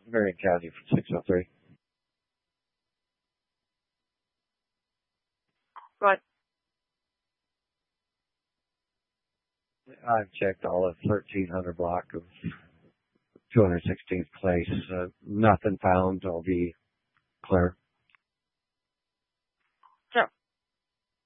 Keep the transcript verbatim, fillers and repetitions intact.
Marion County for six oh three. Right. I've checked all of thirteen hundred block of two hundred sixteenth place. Uh, nothing found. I'll be clear.